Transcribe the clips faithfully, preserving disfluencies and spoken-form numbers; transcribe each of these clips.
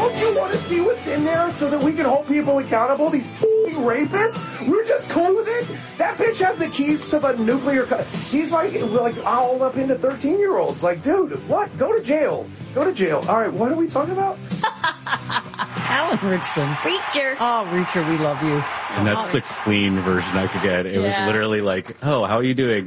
don't you want to see what's in there so that we can hold people accountable? These f***ing rapists? We're just cool with it? That bitch has the keys to the nuclear... Co- He's like, like all up into thirteen-year-olds. Like, dude, what? Go to jail. Go to jail. All right, what are we talking about? Alan Richson. Reacher. Oh, Reacher, we love you. And that's the clean version I could get. It Yeah. was literally like, oh, how are you doing?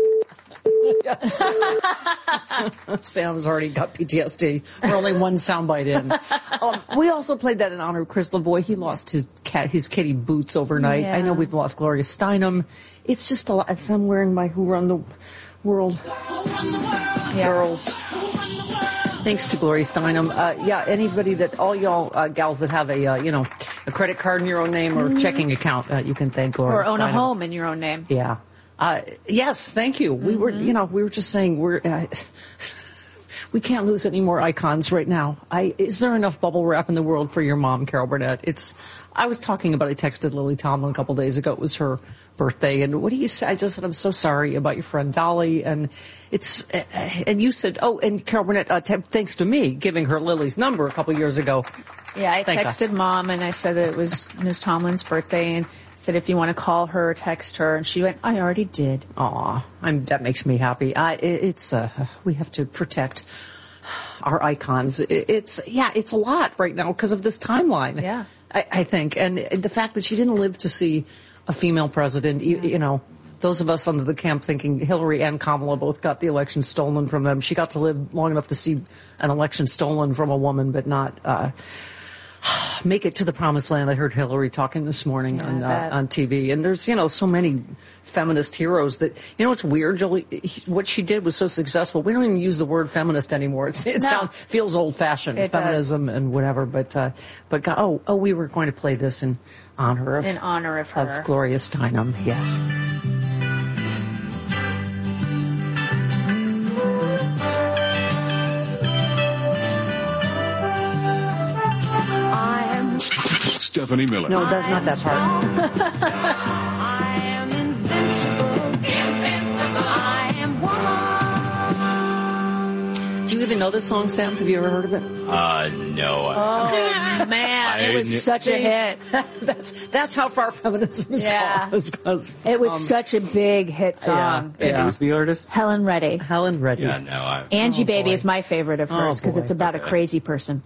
Sam's already got P T S D. We're only one soundbite in. Um, we also played that in honor of Chris Lavoie. He lost his cat, his kitty Boots overnight. Yeah. I know we've lost Gloria Steinem. It's just a lot. I'm wearing my Who Run the World Yeah. girls. Thanks to Gloria Steinem. Uh, yeah, anybody that, all y'all uh, gals that have a, uh, you know, a credit card in your own name or Mm-hmm. checking account, uh, you can thank Gloria Or own Steinem. a home in your own name. Yeah. Uh, yes, thank you. We were, you know, we were just saying we're, uh, we can't lose any more icons right now. I, is there enough bubble wrap in the world for your mom, Carol Burnett? It's, I was talking about, I texted Lily Tomlin a couple days ago. It was her birthday. And what do you say? I just said, I'm so sorry about your friend Dolly. And it's, uh, and you said, oh, and Carol Burnett, uh, t- thanks to me giving her Lily's number a couple years ago. Yeah, I Thank texted Mom and I said that it was Miz Tomlin's birthday and said if you want to call her or text her. And she went, I already did. Aw, I'm, that makes me happy. I, it, it's, uh, we have to protect our icons. It, it's, yeah, it's a lot right now because of this timeline. Yeah. I, I think. And the fact that she didn't live to see a female president, you, you know, those of us under the camp thinking Hillary and Kamala both got the election stolen from them. She got to live long enough to see an election stolen from a woman, but not, uh, make it to the promised land. I heard Hillary talking this morning Yeah, on I uh, bet. on T V, and there's, you know, so many feminist heroes that, you know, what's weird, Jolie? He- What she did was so successful. We don't even use the word feminist anymore. It's, it No. sounds feels old fashioned, It does. feminism and whatever. But uh, but God, oh oh, we were going to play this in honor of In honor of her. of Gloria Steinem. Yes. Stephanie Miller. No, that, not that part. I am invincible, invincible, I am woman. Do you even know this song, Sam? Have you ever heard of it? Uh, no. Oh, man. It was I- such a hit. that's that's how far feminism has Yeah. gone. Has gone. It was Um, such a big hit song. Yeah. And who's the artist? Helen Reddy. Helen Reddy. Yeah, no. I, Angie Oh, Baby boy. is my favorite of Oh, hers because boy. it's about a Okay. crazy person.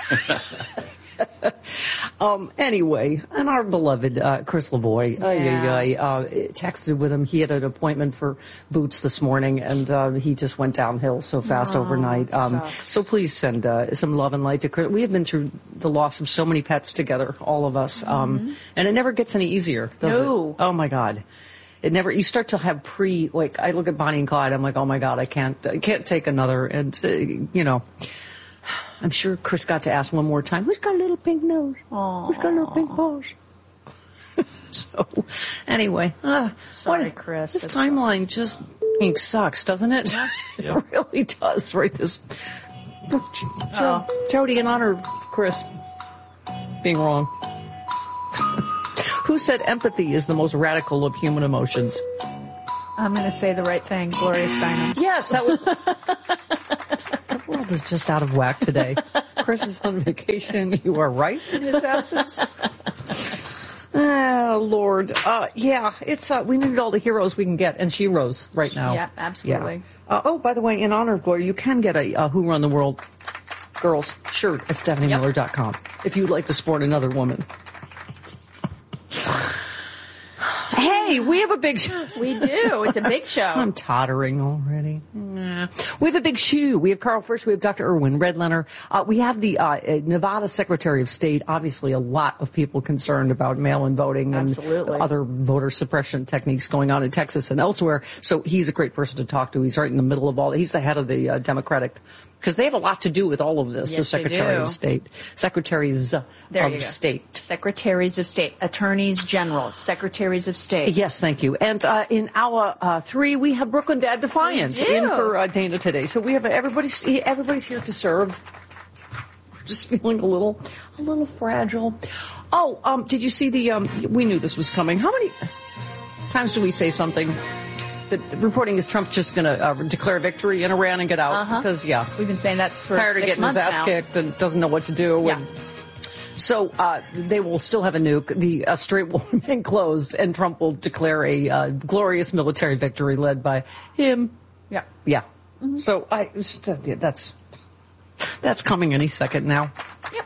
Um, anyway, and our beloved uh, Chris Lavoie, uh, Yeah. yeah. uh, texted with him. He had an appointment for Boots this morning, and uh, he just went downhill so fast Oh, overnight. it Um, sucks. so please send uh, some love and light to Chris. We have been through the loss of so many pets together, all of us, um, and it never gets any easier, does No. it? Oh my God. It never, you start to have pre, like, I look at Bonnie and Clyde, I'm like, oh my God, I can't, I can't take another, and, uh, you know. I'm sure Chris got to ask one more time, who's got a little pink nose? Aw. Who's got a little pink paws? So, anyway. Uh, Sorry, what- Chris. This It timeline just f***ing sucks, doesn't it? Yeah. It really does, right? This, Oh. Jody, in honor of Chris being wrong. Who said empathy is the most radical of human emotions? I'm going to say the right thing, Gloria Steinem. Yes, that was... The world is just out of whack today. Chris is on vacation. You are right in his absence. Oh, Lord. Uh, yeah, it's, uh, we need all the heroes we can get, and she rose right now. Yeah, absolutely. Yeah. Uh, oh, by the way, in honor of Gloria, you can get a uh, Who Run the World Girls shirt at Stephanie Miller dot com if you'd like to sport another woman. Hey, we have a big show. We do. It's a big show. I'm tottering already. Nah. We have a big shoe. We have Carl First. We have Doctor Erwin Redlener. Uh, we have the uh, Nevada Secretary of State. Obviously, a lot of people concerned about mail-in voting and Absolutely. other voter suppression techniques going on in Texas and elsewhere. So he's a great person to talk to. He's right in the middle of all. He's the head of the uh, Democratic. Because they have a lot to do with all of this, Yes, the Secretary they do. of State. Secretaries There of you go. State. Secretaries of State, Attorneys General, Secretaries of State. Yes, thank you. And uh, in hour uh, three, we have Brooklyn Dad Defiant We do. in for uh, Dana today. So we have everybody's everybody's here to serve. Just feeling a little a little fragile. Oh, um, did you see the? Um, we knew this was coming. How many times do we say something The reporting is Trump's just going to uh, declare victory in Iran and get out Uh-huh. because, yeah, We've been saying that for tired of six getting his months ass now. kicked and doesn't know what to do. Yeah. And so uh, they will still have a nuke. The uh, Strait will remain closed, and Trump will declare a uh, glorious military victory led by him. Yeah. Yeah. So I that's that's coming any second now. Yep.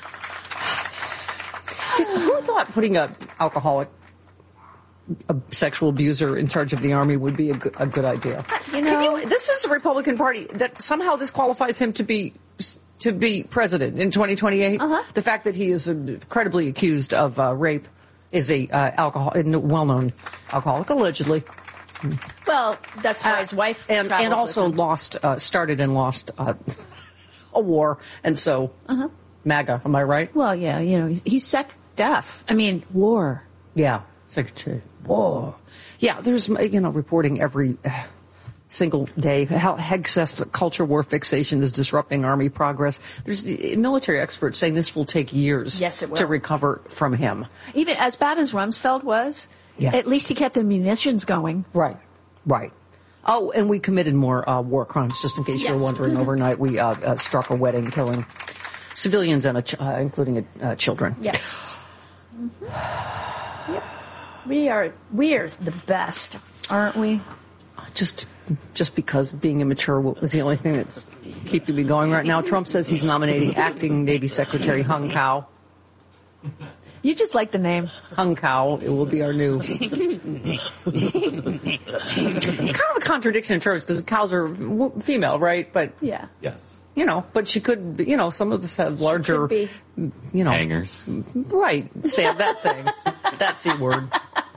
Did, who thought putting a alcoholic, a sexual abuser in charge of the army would be a good, a good idea? You know- Can you, this is a Republican Party that somehow disqualifies him to be to be president in twenty twenty-eight. Uh-huh. The fact that he is credibly accused of uh, rape is a uh, alcohol, well-known alcoholic, allegedly. Well, that's why his wife and travels and with also him. lost, uh, started and lost uh, a war, and so Uh-huh. MAGA. Am I right? Well, yeah, you know, he's, he's sec deaf. I mean, war. Yeah, Secretary. War. Yeah, there's you know reporting every uh, single day how Hegseth culture war fixation is disrupting army progress. There's uh, military experts saying this will take years. Yes, it will. to recover from him. Even as bad as Rumsfeld was, Yeah. at least he kept the munitions going. Right, right. Oh, and we committed more uh, war crimes, just in case Yes. you're wondering. Overnight, we uh, uh, struck a wedding, killing civilians and a ch- uh, including uh, children. Yes. Mm-hmm. Yep. We are we are the best, aren't we? Just, just because being immature was the only thing that's keeping me going right now. Trump says he's nominating acting Navy Secretary Hung Kao. You just like the name. Hung Kao. It will be our new. It's kind of a contradiction in terms because cows are w- female, right? But Yeah. Yes. you know, but she could. Be, you know, some of us have larger. could be. You know, Hangers. right? Sam, that thing, that c word.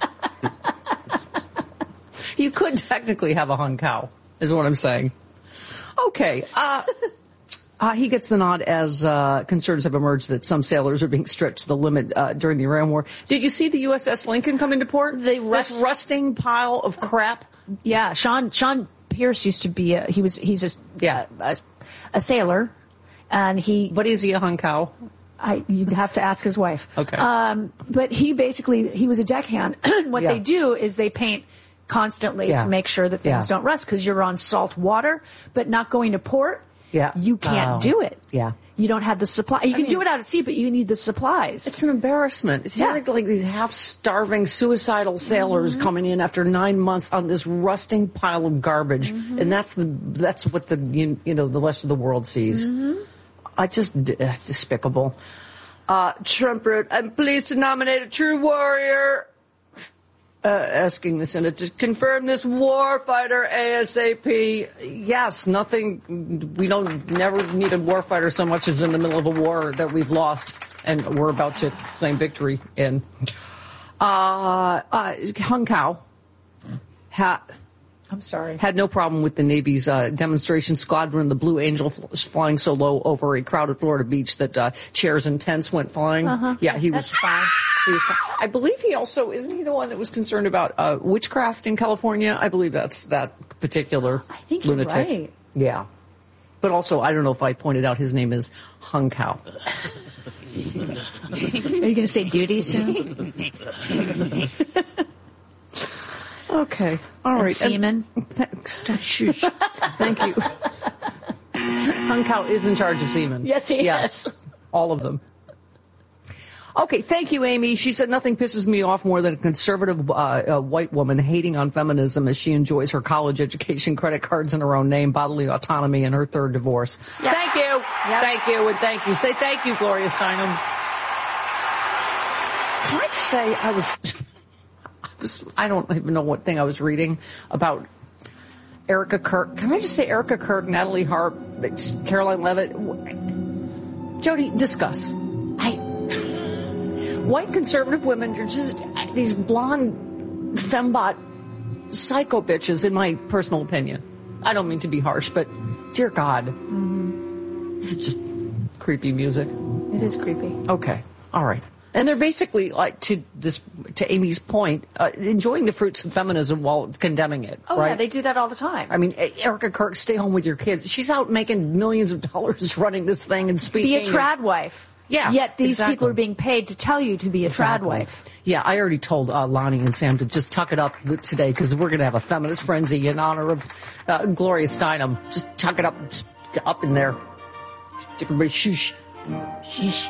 You could technically have a hung cow, is what I'm saying. Okay. Uh, uh, he gets the nod as uh, concerns have emerged that some sailors are being stretched to the limit uh, during the Iran war. Did you see the U S S Lincoln come into port? The rust- this rusting pile of crap. Yeah, Sean Sean Pierce used to be a, he was he's a Yeah. a, a sailor, and he But is he a hung cow? I you'd have to ask his wife. Okay. Um, but he basically he was a deckhand. What Yeah. they do is they paint constantly Yeah. to make sure that things Yeah. don't rust because you're on salt water, but not going to port. Yeah. You can't Oh. do it. Yeah. You don't have the supply. You can mean- do it out at sea, but you need the supplies. It's an embarrassment. It's Yeah. like, like these half-starving, suicidal sailors Mm-hmm. coming in after nine months on this rusting pile of garbage, Mm-hmm. and that's the that's what the you, you know the rest of the world sees. Mm-hmm. I just uh, despicable. Uh, Trump wrote, "I'm pleased to nominate a true warrior." Uh, asking the Senate to confirm this war fighter ASAP. Yes, nothing. We don't never need a war fighter so much as in the middle of a war that we've lost and we're about to claim victory in. Uh, uh, Hung Kao ha, I'm sorry. had no problem with the Navy's uh, demonstration squadron, the Blue Angel, fl- flying so low over a crowded Florida beach that uh, chairs and tents went flying. Uh-huh. Yeah, he was That's fine. he was fine. I believe he also isn't he the one that was concerned about uh, witchcraft in California? I believe that's that particular I think you're lunatic. right. Yeah, but also I don't know if I pointed out his name is Hung Kao. Are you going to say duty soon? Okay, all And right. semen? Shush. Thank you. Hung Kao is in charge of semen. Yes, he yes, is. all of them. Okay, thank you, Amy. She said nothing pisses me off more than a conservative uh, uh, white woman hating on feminism as she enjoys her college education, credit cards in her own name, bodily autonomy, and her third divorce. Yep. Thank you. Yep. Thank you, and thank you. Say thank you, Gloria Steinem. Can I just say I was, I was, I don't even know what thing I was reading about Erica Kirk. Can I just say Erica Kirk, Natalie Harp, Caroline Levitt? Jody, discuss. I, white conservative women are just these blonde fembot psycho bitches, in my personal opinion. I don't mean to be harsh, but dear God, mm-hmm. This is just creepy music. It is creepy. Okay, all right. And they're basically, like, to this, to Amy's point, uh, enjoying the fruits of feminism while condemning it. Oh, right? yeah, they do that all the time. I mean, Erica Kirk, stay home with your kids. She's out making millions of dollars running this thing and speaking. Be a trad wife. Yeah, Yet these exactly. people are being paid to tell you to be a Exactly. trad wife. Yeah, I already told uh, Lonnie and Sam to just tuck it up today because we're going to have a feminist frenzy in honor of uh, Gloria Steinem. Just tuck it up, just get up in there. Everybody shoosh. Sheesh.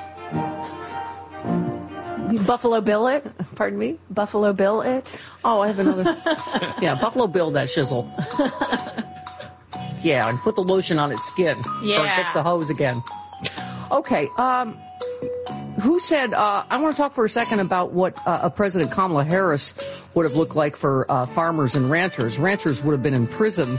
Buffalo Bill it? Pardon me? Buffalo Bill it? Oh, I have another. Yeah, Buffalo Bill that shizzle. Yeah, and put the lotion on its skin. Yeah. Or fix the hose again. Okay, um, who said, uh, I want to talk for a second about what uh, a President Kamala Harris would have looked like for uh, farmers and ranchers. Ranchers would have been in prison.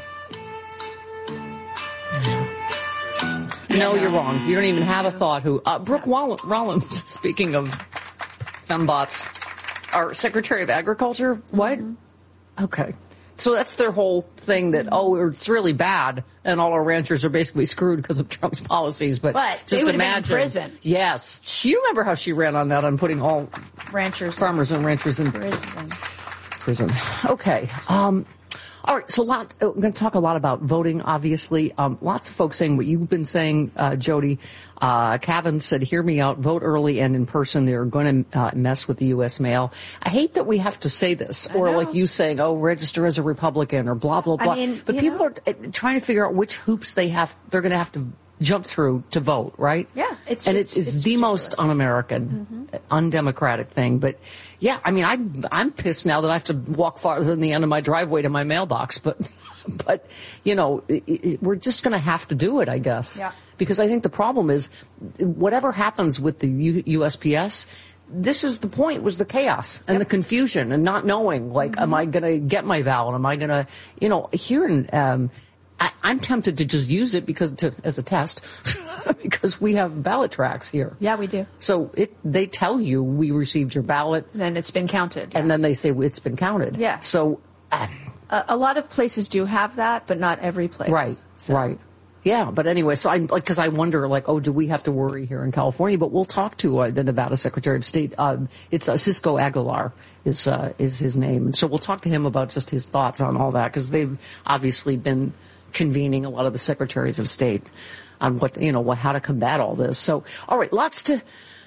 No, you're wrong. You don't even have a thought who, uh, Brooke Wall- Rollins, speaking of fembots, our Secretary of Agriculture, what? Mm-hmm. Okay. So that's their whole thing that, oh, it's really bad, and all our ranchers are basically screwed because of Trump's policies. But, But they just would have been in imagine. prison. Yes. You remember how she ran on that, on putting all Ranchers. farmers and ranchers in Prison. prison. Okay. Um, all right. So, lot, uh, we're going to talk a lot about voting, obviously. Um, lots of folks saying what you've been saying, uh, Jody. Uh, Cavan said, hear me out, vote early and in person. They're going to uh, mess with the U S mail. I hate that we have to say this, or know. like you saying, oh, register as a Republican, or blah, blah, blah. I mean, but you people know. are uh, trying to figure out which hoops they have, they're going to have to jump through to vote, right? Yeah, it's- and it's- it's, it's, it's the ridiculous. most un-American, mm-hmm. undemocratic thing. But yeah, I mean, I, I'm pissed now that I have to walk farther than the end of my driveway to my mailbox. But, but you know, it, it, we're just going to have to do it, I guess. Yeah. Because I think the problem is, whatever happens with the U- USPS, this is the point, was the chaos and Yep. the confusion and not knowing, like, mm-hmm. am I going to get my ballot? Am I going to, you know, here in, um, I, I'm tempted to just use it because to, as a test because we have ballot tracks here. Yeah, we do. So it they tell you we received your ballot, Then it's been counted. and then they say it's been counted. Yeah. So, uh, A, a lot of places do have that, but not every place. right, So- right. Yeah, but anyway, so I like because I wonder, like, oh, do we have to worry here in California? But we'll talk to uh, the Nevada Secretary of State. Um, it's uh, Cisco Aguilar is uh, is his name, and so we'll talk to him about just his thoughts on all that because they've obviously been convening a lot of the secretaries of state on what you know what how to combat all this. So, all right, lots to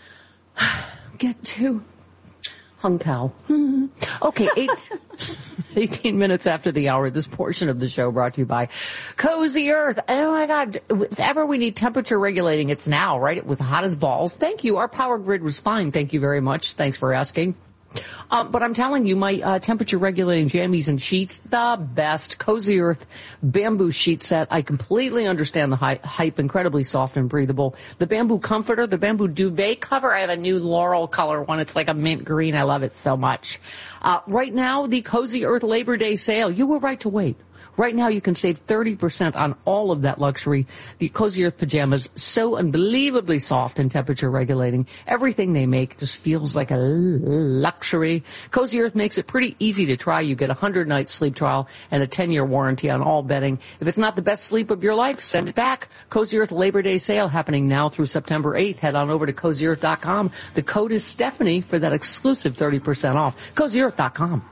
get to. Hung cow. Okay, eight, eighteen minutes after the hour, this portion of the show brought to you by Cozy Earth. Oh my God, if ever we need temperature regulating, it's now, right? With hot as balls. Thank you. Our power grid was fine. Thank you very much. Thanks for asking. Uh, but I'm telling you, my uh, temperature regulating jammies and sheets, the best. Cozy Earth bamboo sheet set. I completely understand the hy- hype, incredibly soft and breathable. The bamboo comforter, the bamboo duvet cover. I have a new laurel color one. It's like a mint green. I love it so much. Uh, right now, the Cozy Earth Labor Day sale. You were right to wait. Right now, you can save thirty percent on all of that luxury. The Cozy Earth pajamas, so unbelievably soft and temperature regulating. Everything they make just feels like a luxury. Cozy Earth makes it pretty easy to try. You get a one hundred night sleep trial and a ten year warranty on all bedding. If it's not the best sleep of your life, send it back. Cozy Earth Labor Day sale happening now through September eighth. Head on over to cozy earth dot com. The code is Stephanie for that exclusive thirty percent off. cozy earth dot com.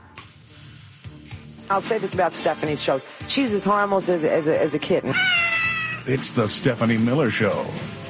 I'll say this about Stephanie's show. She's as harmless as, as, a, as a kitten. It's the Stephanie Miller Show.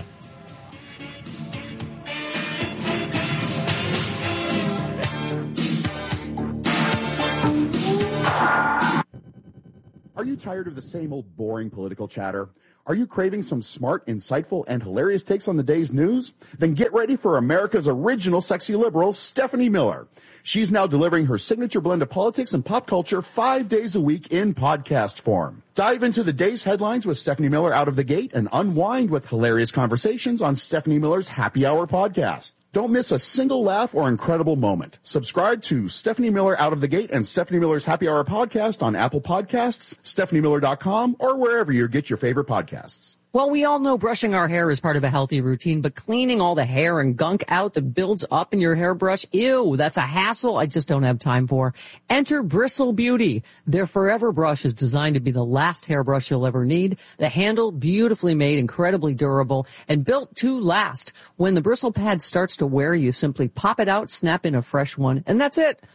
Are you tired of the same old boring political chatter? Are you craving some smart, insightful, and hilarious takes on the day's news? Then get ready for America's original sexy liberal, Stephanie Miller. She's now delivering her signature blend of politics and pop culture five days a week in podcast form. Dive into the day's headlines with Stephanie Miller out of the gate and unwind with hilarious conversations on Stephanie Miller's Happy Hour podcast. Don't miss a single laugh or incredible moment. Subscribe to Stephanie Miller Out of the Gate and Stephanie Miller's Happy Hour podcast on Apple Podcasts, stephanie miller dot com, or wherever you get your favorite podcasts. Well, we all know brushing our hair is part of a healthy routine, but cleaning all the hair and gunk out that builds up in your hairbrush, ew, that's a hassle I just don't have time for. Enter Bristle Beauty. Their Forever brush is designed to be the last hairbrush you'll ever need. The handle, beautifully made, incredibly durable, and built to last. When the bristle pad starts to wear, you simply pop it out, snap in a fresh one, and that's it.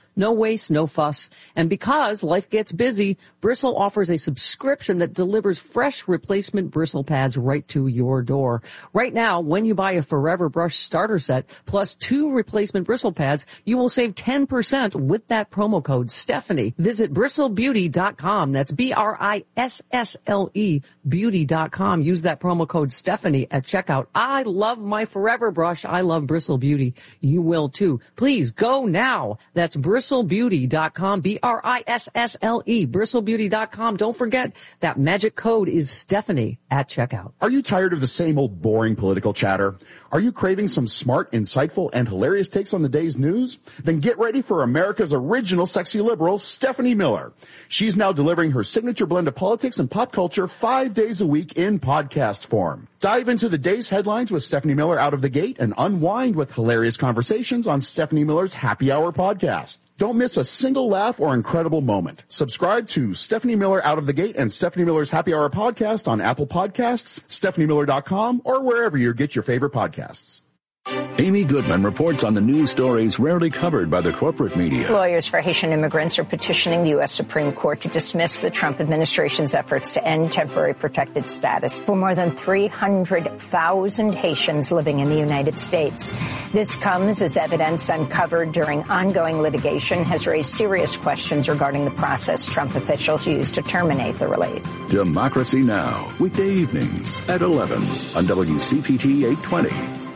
No waste, no fuss. And because life gets busy, Bristle offers a subscription that delivers fresh replacement bristle pads right to your door. Right now, when you buy a Forever Brush starter set plus two replacement bristle pads, you will save ten percent with that promo code Stephanie. Visit bristle beauty dot com. That's B R I S S L E beauty dot com. Use that promo code Stephanie at checkout. I love my Forever Brush. I love Bristle Beauty. You will too. Please go now. That's bristle beauty dot com. B R I S S L E bristle beauty dot com. Don't forget that magic code is Stephanie at checkout. Are you tired of the same old boring political chatter? Are you craving some smart, insightful, and hilarious takes on the day's news? Then get ready for America's original sexy liberal, Stephanie Miller. She's now delivering her signature blend of politics and pop culture five days a week in podcast form. Dive into the day's headlines with Stephanie Miller out of the gate and unwind with hilarious conversations on Stephanie Miller's Happy Hour podcast. Don't miss a single laugh or incredible moment. Subscribe to Stephanie Miller Out of the Gate and Stephanie Miller's Happy Hour podcast on Apple Podcasts, stephanie miller dot com, or wherever you get your favorite podcasts. Amy Goodman reports on the news stories rarely covered by the corporate media. Lawyers for Haitian immigrants are petitioning the U S Supreme Court to dismiss the Trump administration's efforts to end temporary protected status for more than three hundred thousand Haitians living in the United States. This comes as evidence uncovered during ongoing litigation has raised serious questions regarding the process Trump officials used to terminate the relief. Democracy Now! Weekday evenings at eleven on W C P T eight twenty.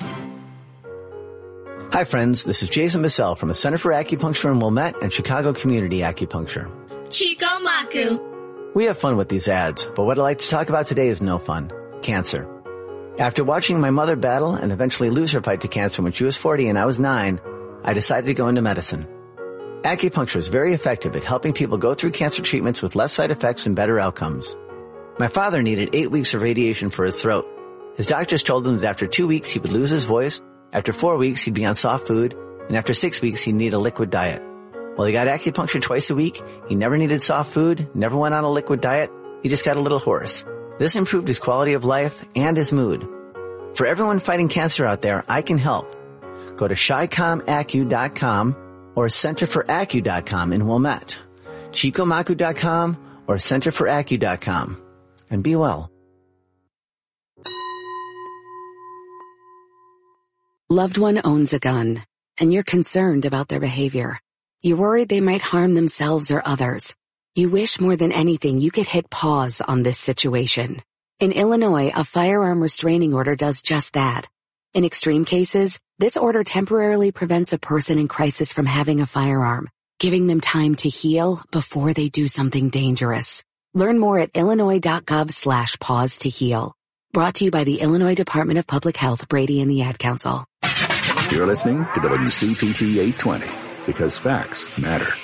Hi friends, this is Jason Bissell from the Center for Acupuncture in Wilmette and Chicago Community Acupuncture. Chico Maku. We have fun with these ads, but what I'd like to talk about today is no fun. Cancer. After watching my mother battle and eventually lose her fight to cancer when she was forty and I was nine, I decided to go into medicine. Acupuncture is very effective at helping people go through cancer treatments with less side effects and better outcomes. My father needed eight weeks of radiation for his throat. His doctors told him that after two weeks he would lose his voice, after four weeks he'd be on soft food, and after six weeks he'd need a liquid diet. Well, he got acupuncture twice a week, he never needed soft food, never went on a liquid diet, he just got a little hoarse. This improved his quality of life and his mood. For everyone fighting cancer out there, I can help. Go to chi com acu dot com or center for acu dot com in Wilmette, chico maku dot com or center for acu dot com. And be well. Loved one owns a gun, and you're concerned about their behavior. You're worried they might harm themselves or others. You wish more than anything you could hit pause on this situation. In Illinois, a firearm restraining order does just that. In extreme cases, this order temporarily prevents a person in crisis from having a firearm, giving them time to heal before they do something dangerous. Learn more at illinois.gov slash pause to heal. Brought to you by the Illinois Department of Public Health, Brady and the Ad Council. You're listening to W C P T eight twenty because facts matter.